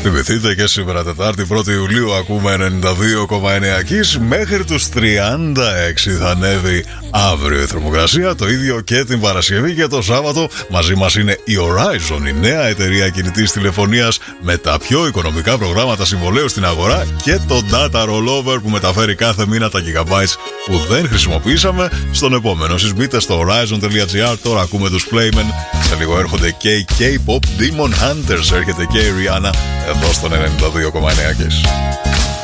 Θυμηθείτε και σήμερα Τετάρτη 1η Ιουλίου ακούμε 92,9 Kiss. Μέχρι τους 36 θα ανέβει αύριο η θερμοκρασία. Το ίδιο και την Παρασκευή και το Σάββατο. Μαζί μας είναι η Horizon, η νέα εταιρεία κινητής τηλεφωνίας με τα πιο οικονομικά προγράμματα συμβολαίου στην αγορά και το Data Rollover που μεταφέρει κάθε μήνα τα gigabytes που δεν χρησιμοποιήσαμε στον επόμενο. Εσείς μπείτε στο horizon.gr. Τώρα ακούμε τους Playmen. Σε λίγο έρχονται και οι K-pop Demon Hunters. Έρχεται και η Rihanna εδώ στον 92,9 Kiss.